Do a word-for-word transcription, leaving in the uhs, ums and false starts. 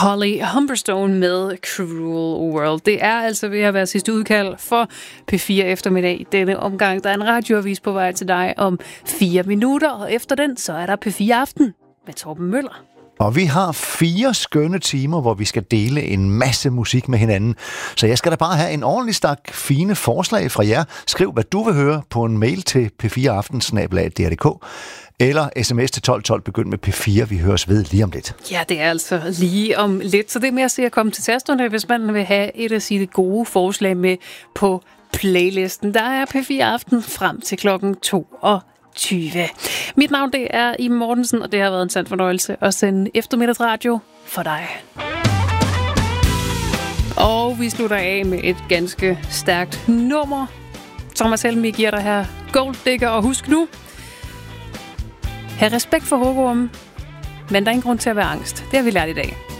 Holly Humberstone med Cruel World. Det er altså ved at være sidste udkald for P fire eftermiddag i denne omgang. Der er en radioavis på vej til dig om fire minutter, og efter den, så er der P fire Aften med Torben Møller. Og vi har fire skønne timer, hvor vi skal dele en masse musik med hinanden. Så jeg skal da bare have en ordentlig stak fine forslag fra jer. Skriv, hvad du vil høre på en mail til p fire aften snabel-a d r punktum d k eller sms til tolv tolv, begynd med P fire. Vi høres ved lige om lidt. Ja, det er altså lige om lidt. Så det er med at se at komme til tasterne, hvis man vil have et af sine gode forslag med på playlisten. Der er P fire Aften frem til klokken toogtyve. Mit navn det er Iben Mortensen, og det har været en sand fornøjelse at sende eftermiddagsradio for dig. Og vi slutter af med et ganske stærkt nummer. Thomas Helmi giver dig her Gold Digger, og husk nu, have respekt for hugormen, men der er ingen grund til at være angst. Det har vi lært i dag.